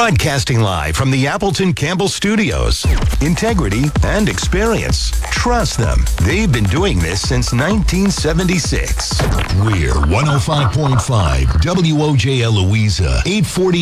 Broadcasting live from the Appleton Campbell Studios. Integrity and experience. Trust them. They've been doing this since 1976. We're 105.5 WOJL Louisa, 840